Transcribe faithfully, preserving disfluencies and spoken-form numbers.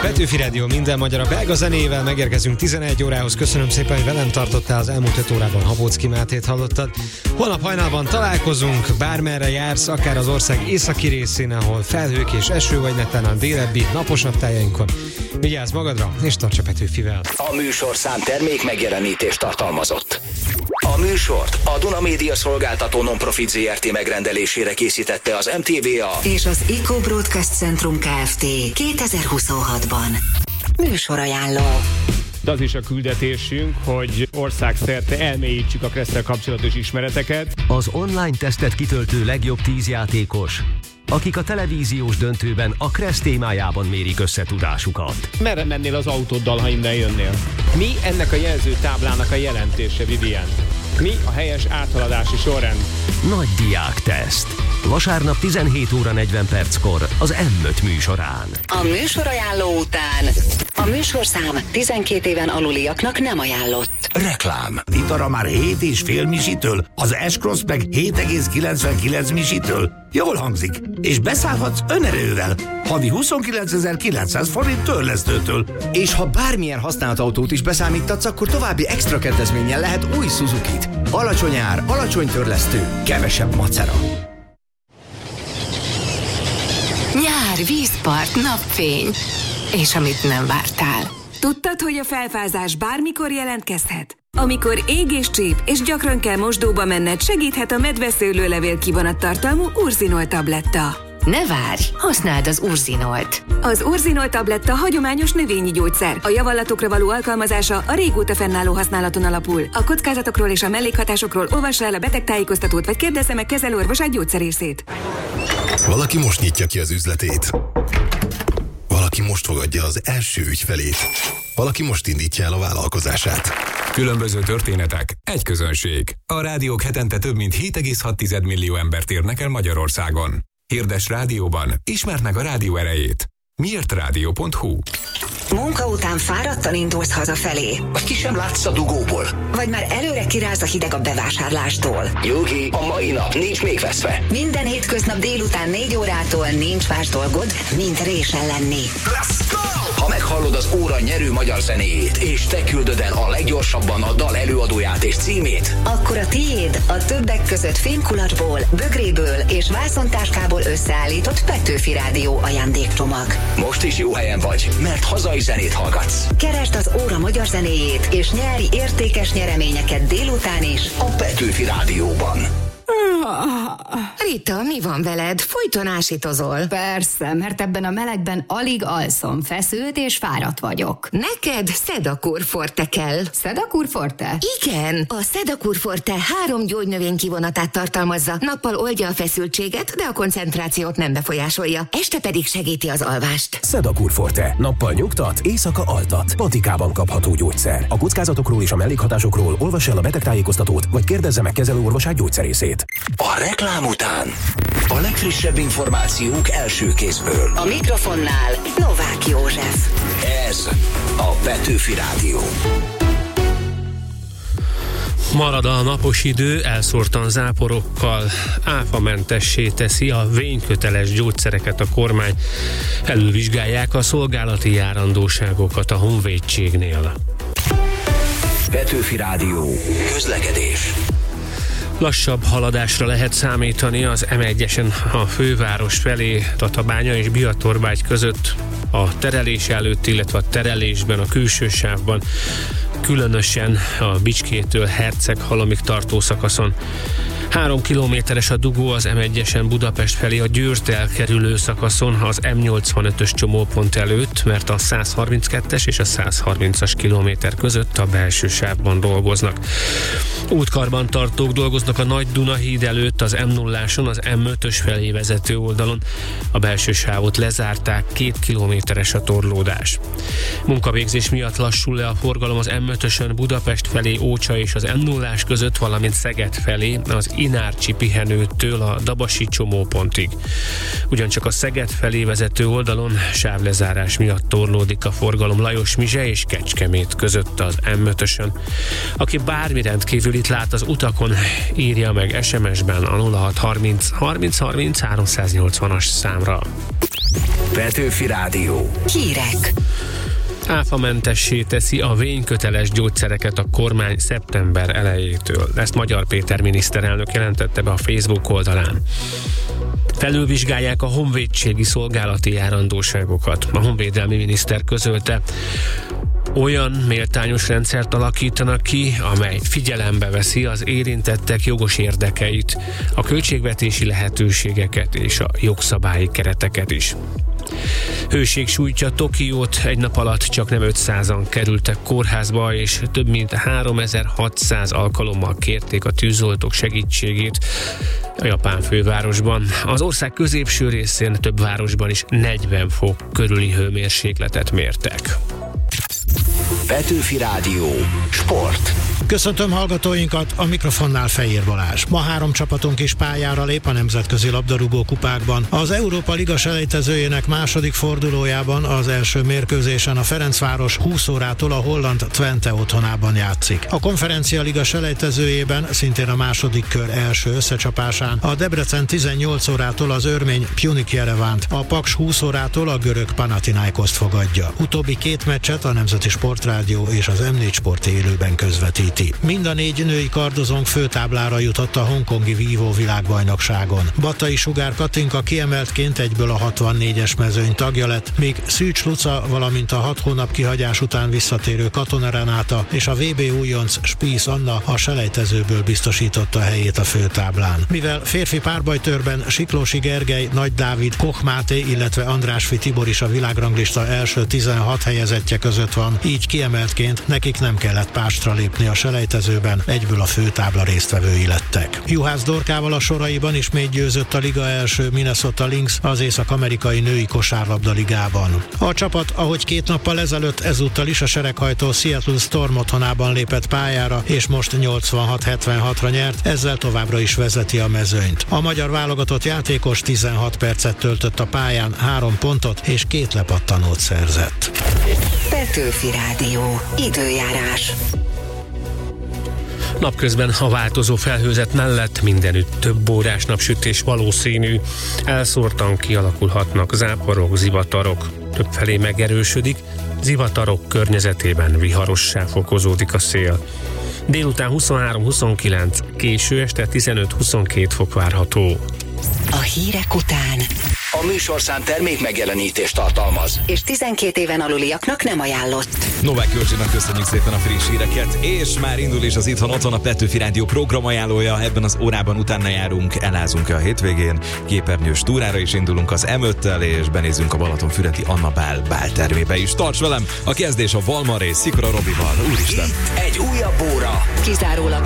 Petőfi Rádió, minden magyar a belga zenével, megérkezünk tizenegy órához. Köszönöm szépen, hogy velem tartottál, az elmúlt öt órában Habocki Mátét hallottad. Holnap hajnalban találkozunk, bármerre jársz, akár az ország északi részén, ahol felhők és eső, vagy netán a délebbi naposabb tájainkon. Vigyázz magadra, és tarts a Petőfivel. A műsorszám termék megjelenítést tartalmazott. A műsort a Duna Média Szolgáltató Non-Profit zé er té megrendelésére készítette az em té vé á és az Eco Broadcast Centrum Kft. kétezer-huszonhatban. Műsorajánló. De az is a küldetésünk, hogy országszerte elmélyítsük a Kressz-szel kapcsolatos ismereteket. Az online tesztet kitöltő legjobb tíz játékos, akik a televíziós döntőben a Kressz témájában mérik összetudásukat. Merre mennél az autóddal, ha innen jönnél? Mi ennek a jelzőtáblának a jelentése, Vivian? Mi a helyes áthaladási sorrend? Nagy diákteszt. Vasárnap tizenhét óra negyven perckor az em öt műsorán. A műsorajánló után a műsorszám tizenkét éven aluliaknak nem ajánlott. Reklám. Itara már hét és fél misitől, az S-Cross meg hét egész kilencvenkilenc misitől. Jól hangzik. És beszállhatsz önerővel. Havi huszonkilencezer-kilencszáz forint törlesztőtől. És ha bármilyen használt autót is beszámítatsz, akkor további extra kedvezménnyel lehet új Suzukit. Alacsony ár, alacsony törlesztő, kevesebb macera. Nyár, vízpart, napfény. És amit nem vártál. Tudtad, hogy a felfázás bármikor jelentkezhet? Amikor ég és csíp, és gyakran kell mosdóba menned, segíthet a medveszőlőlevél kivonattartalmú Urzinol tabletta. Ne várj, használd az Urzinolt. Az Urzinol tabletta hagyományos növényi gyógyszer. A javallatokra való alkalmazása a régóta fennálló használaton alapul. A kockázatokról és a mellékhatásokról olvassa el a betegtájékoztatót, vagy kérdezze meg kezelőorvosát, gyógyszerészét. Valaki most nyitja ki az üzletét. Valaki most fogadja az első ügyfelét. Valaki most indítja el a vállalkozását. Különböző történetek, egy közönség. A rádiók hetente több mint hét egész hat millió embert érnek el Magyarországon. Hirdess rádióban, ismerd meg a rádió erejét. miért rádió pont hu. Munka után fáradtan indulsz hazafelé. Vagy ki sem látsz a dugóból. Vagy már előre kiráz a hideg a bevásárlástól. Nyugi, a mai nap nincs még veszve. Minden hétköznap délután négy órától nincs más dolgod, mint résen lenni. Let's go! Ha meghallod az óra nyerő magyar zenéjét, és te küldöd el a leggyorsabban a dal előadóját és címét, akkor a tiéd a többek között fémkulacsból, bögréből és vászontáskából összeállított Petőfi Rádió ajándékcsomag. Most is jó helyen vagy, mert hazai zenét hallgatsz. Keresd az óra magyar zenéjét, és nyeri értékes nyereményeket délután is a Petőfi Rádióban. Rita, mi van veled? Folyton ásítozol. Persze, mert ebben a melegben alig alszom, feszült és fáradt vagyok. Neked Sedakur Forte kell. Sedakur Forte? Igen, a Sedakur Forte három gyógynövény kivonatát tartalmazza. Nappal oldja a feszültséget, de a koncentrációt nem befolyásolja. Este pedig segíti az alvást. Sedakur Forte. Nappal nyugtat, éjszaka altat. Patikában kapható gyógyszer. A kockázatokról és a mellékhatásokról olvass el a betegtájékoztatót, vagy kérdezze meg kezelőorvosát, gyógyszerészét. A reklám után a legfrissebb információk első kézből. A mikrofonnál Novák József. Ez a Petőfi Rádió. Marad a napos idő, elszórtan záporokkal, áfamentessé teszi a vényköteles gyógyszereket a kormány. Elővizsgálják a szolgálati járandóságokat a honvédségnél. Petőfi Rádió. Közlekedés. Lassabb haladásra lehet számítani az em egyesen a főváros felé, Tatabánya és Biatorbágy között a terelés előtt, illetve a terelésben, a külső sávban, különösen a Bicskétől Herceghalomig tartó szakaszon. Három kilométeres a dugó az em egyesen Budapest felé a Győrt elkerülő szakaszon az em nyolcvanötös csomópont előtt, mert a száz harminckettes és a száz harmincas kilométer között a belső sávban dolgoznak. Útkarbantartók dolgoznak a Nagy Duna híd előtt az em nulláson, az em ötös felé vezető oldalon. A belső sávot lezárták, két kilométeres a torlódás. Munkavégzés miatt lassul le a forgalom az em ötösön Budapest felé Ócsa és az em nullás között, valamint Szeged felé az Inárcsi pihenőtől a Dabasi csomópontig. Ugyancsak a Szeged felé vezető oldalon sávlezárás miatt torlódik a forgalom Lajos Mizse és Kecskemét között az em ötösön. Aki bármi rendkívül itt lát az utakon, írja meg es em es-ben a nulla hat harminc harminc harminc háromszáznyolcvanas számra. Petőfi Rádió. Hírek. Áfamentessé teszi a vényköteles gyógyszereket a kormány szeptember elejétől. Ezt Magyar Péter miniszterelnök jelentette be a Facebook oldalán. Felülvizsgálják a honvédségi szolgálati járandóságokat. A honvédelmi miniszter közölte, olyan méltányos rendszert alakítanak ki, amely figyelembe veszi az érintettek jogos érdekeit, a költségvetési lehetőségeket és a jogszabályi kereteket is. Hőség sújtja Tokiót, egy nap alatt csak nem ötszázan kerültek kórházba, és több mint háromezer-hatszáz alkalommal kérték a tűzoltók segítségét a japán fővárosban. Az ország középső részén több városban is negyven fok körüli hőmérsékletet mértek. Petőfi Rádió. Sport. Köszöntöm hallgatóinkat, a mikrofonnál Fejér Balázs. Ma három csapatunk is pályára lép a nemzetközi labdarúgó kupákban. Az Európa Liga selejtezőjének második fordulójában az első mérkőzésen a Ferencváros húsz órától a holland Twente otthonában játszik. A Konferencia Liga selejtezőjében szintén a második kör első összecsapásán a Debrecen tizennyolc órától az örmény Pjunik Jerevánt, a Paks húsz órától a görög Panathinaikoszt fogadja. Utóbbi két meccset a Nemzeti Sportrádió és az em négy Sport élőben közvetít. Mind a négy női kardozónk főtáblára jutott a hongkongi vívó világbajnokságon. Battai Sugár Katinka kiemeltként egyből a hatvannégyes mezőny tagja lett, míg Szűcs Luca, valamint a hat hónap kihagyás után visszatérő Katona Renáta és a vé bé újonc Spies Anna a selejtezőből biztosította helyét a főtáblán. Mivel férfi párbajtőrben Siklósi Gergely, Nagy Dávid, Koch Máté, illetve Andrásfi Tibor is a világranglista első tizenhat helyezettje között van, így kiemeltként nekik nem kellett pástra lépni a selejtezőben, egyből a főtábla résztvevői lettek. Juhász Dorkával a soraiban ismét győzött a liga első Minnesota Lynx az észak-amerikai női kosárlabda ligában. A csapat, ahogy két nappal ezelőtt, ezúttal is a sereghajtó Seattle Storm otthonában lépett pályára, és most nyolcvanhat hetvenhatra nyert, ezzel továbbra is vezeti a mezőnyt. A magyar válogatott játékos tizenhat percet töltött a pályán, három pontot és két lepattanót szerzett. Petőfi Rádió. Időjárás. Napközben a változó felhőzet mellett mindenütt több órás napsütés valószínű. Elszórtan kialakulhatnak záporok, zivatarok. Többfelé megerősödik, zivatarok környezetében viharossá fokozódik a szél. Délután huszonhárom huszonkilenc, késő este tizenöt huszonkettő fok várható. A hírek után A műsorszám termék megjelenítést tartalmaz, és tizenkét éven aluliaknak nem ajánlott. Novák Györgyinak köszönjük szépen a friss híreket, és már indul is az Itthon Otthon, a Petőfi Rádió programajánlója. Ebben az órában utána járunk, elázunk-e a hétvégén, képernyős túrára is indulunk az em öttel, és benézünk a Balatonfüredi Anna Bál báltermébe is. Tarts velem, a kezdés a Valmaré Szikora Robival. Úristen! egy újabb óra. Kizárólag